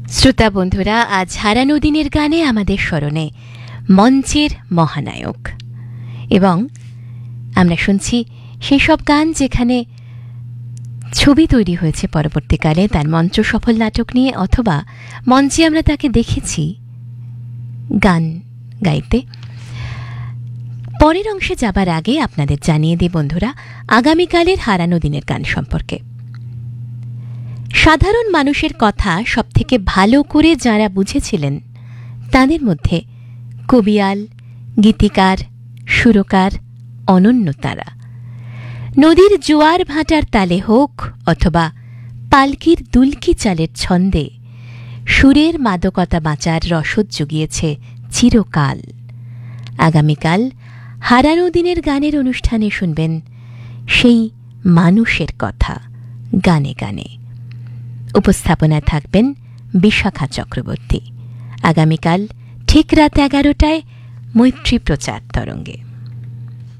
শ্রোতা বন্ধুরা, আজ হারানো দিনের গানে আমাদের স্মরণে মঞ্চের মহানায়ক, এবং আমরা শুনছি সেই সব গান যেখানে ছবি তৈরি হয়েছে পরবর্তীকালে তার মঞ্চ সফল নাটক নিয়ে, অথবা মঞ্চে আমরা তাকে দেখেছি গান গাইতে। পরের অংশে যাবার আগে আপনাদের জানিয়ে দিই বন্ধুরা আগামীকালের হারানো দিনের গান সম্পর্কে। সাধারণ মানুষের কথা সবথেকে ভালো করে যাঁরা বুঝেছিলেন তাদের মধ্যে কবিয়াল, গীতিকার, সুরকার অনন্য তারা। নদীর জোয়ার ভাটার তালে হোক অথবা পালকির দুলকি চালের ছন্দে সুরের মাদকতা বাঁচার রসদ জুগিয়েছে চিরকাল। আগামীকাল হারানো দিনের গানের অনুষ্ঠানে শুনবেন সেই মানুষের কথা গানে গানে। উপস্থাপনায় থাকবেন বিশাখা চক্রবর্তী। আগামীকাল ঠিক রাত 11টায় মৈত্রী প্রচার তরঙ্গে।